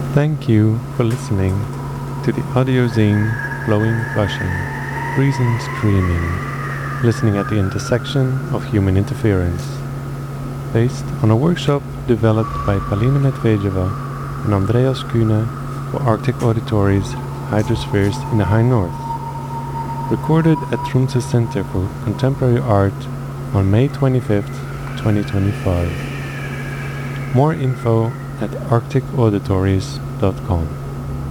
Thank you for listening to the audio zine Flowing Flushing, Reason Screaming, listening at the intersection of human interference, based on a workshop developed by Palina Medvedeva and Andreas Kuhne for Arctic Auditories Hydrospheres in the High North, recorded at Tromsø Center for Contemporary Art on May 25th, 2025. More info at arcticauditories.com.